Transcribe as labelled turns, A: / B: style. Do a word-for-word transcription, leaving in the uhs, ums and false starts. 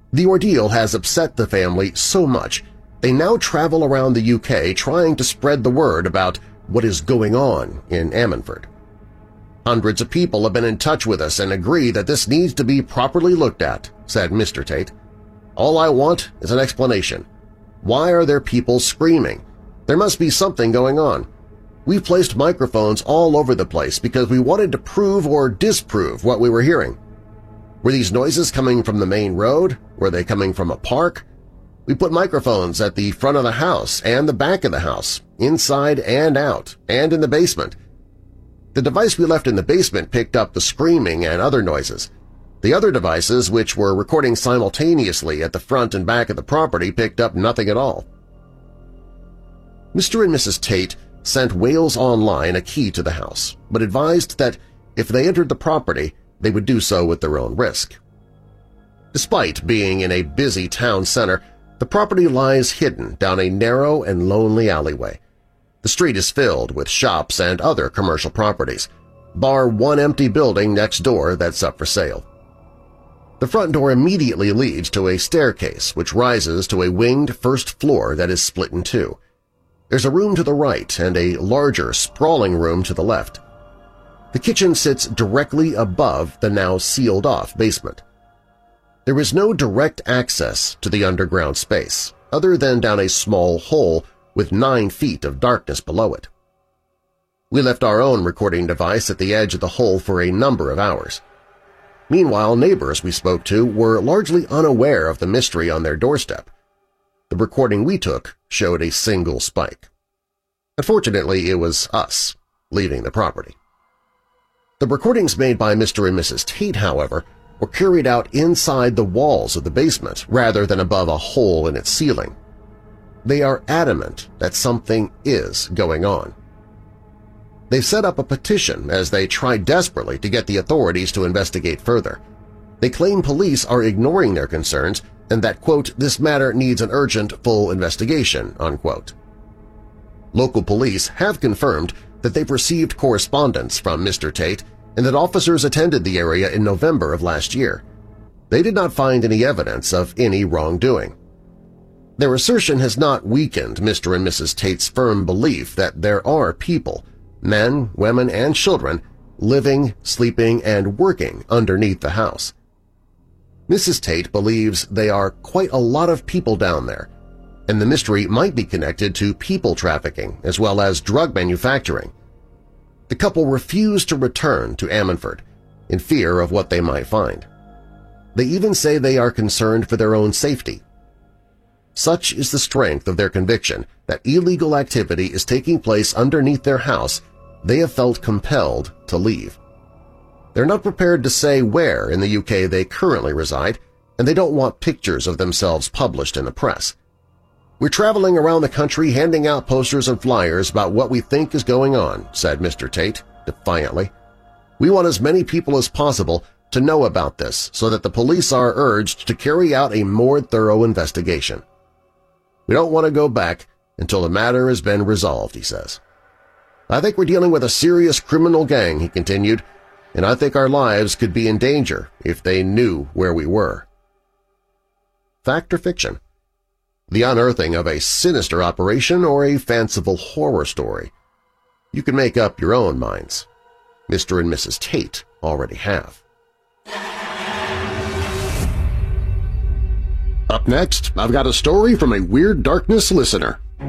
A: The ordeal has upset the family so much they now travel around the U K trying to spread the word about what is going on in Ammanford. "Hundreds of people have been in touch with us and agree that this needs to be properly looked at," said Mister Tate. "All I want is an explanation. Why are there people screaming? There must be something going on. We've placed microphones all over the place because we wanted to prove or disprove what we were hearing. Were these noises coming from the main road? Were they coming from a park? We put microphones at the front of the house and the back of the house, inside and out, and in the basement. The device we left in the basement picked up the screaming and other noises. The other devices, which were recording simultaneously at the front and back of the property, picked up nothing at all." Mister and Missus Tate sent Wales Online a key to the house, but advised that if they entered the property, they would do so at their own risk. Despite being in a busy town center, the property lies hidden down a narrow and lonely alleyway. The street is filled with shops and other commercial properties, bar one empty building next door that's up for sale. The front door immediately leads to a staircase which rises to a winged first floor that is split in two. There's a room to the right and a larger, sprawling room to the left. The kitchen sits directly above the now sealed-off basement. There is no direct access to the underground space, other than down a small hole with nine feet of darkness below it. We left our own recording device at the edge of the hole for a number of hours. Meanwhile, neighbors we spoke to were largely unaware of the mystery on their doorstep. The recording we took showed a single spike. Unfortunately, it was us leaving the property. The recordings made by Mister and Missus Tate, however, were carried out inside the walls of the basement rather than above a hole in its ceiling. They are adamant that something is going on. They've set up a petition as they try desperately to get the authorities to investigate further. They claim police are ignoring their concerns and that, quote, "this matter needs an urgent, full investigation," unquote. Local police have confirmed that they've received correspondence from Mister Tate and that officers attended the area in November of last year. They did not find any evidence of any wrongdoing. Their assertion has not weakened Mister and Missus Tate's firm belief that there are people, men, women, and children, living, sleeping, and working underneath the house. Missus Tate believes they are quite a lot of people down there, and the mystery might be connected to people trafficking as well as drug manufacturing. The couple refuse to return to Ammanford in fear of what they might find. They even say they are concerned for their own safety. Such is the strength of their conviction that illegal activity is taking place underneath their house, they have felt compelled to leave. They're not prepared to say where in the U K they currently reside, and they don't want pictures of themselves published in the press. "We're traveling around the country handing out posters and flyers about what we think is going on," said Mister Tate defiantly. "We want as many people as possible to know about this so that the police are urged to carry out a more thorough investigation. We don't want to go back until the matter has been resolved," he says. "I think we're dealing with a serious criminal gang," he continued, "and I think our lives could be in danger if they knew where we were." Fact or fiction? The unearthing of a sinister operation or a fanciful horror story? You can make up your own minds. Mister and Missus Tate already have. Up next, I've got a story from a Weird Darkness listener.